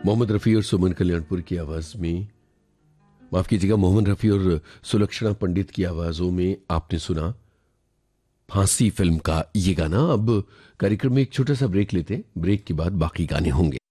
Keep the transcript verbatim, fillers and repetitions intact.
मोहम्मद रफ़ी और सुमन कल्याणपुर की आवाज में, माफ कीजिएगा, मोहम्मद रफ़ी और सुलक्षणा पंडित की आवाजों में आपने सुना फांसी फिल्म का ये गाना। अब कार्यक्रम में एक छोटा सा ब्रेक लेते हैं, ब्रेक के बाद बाकी गाने होंगे।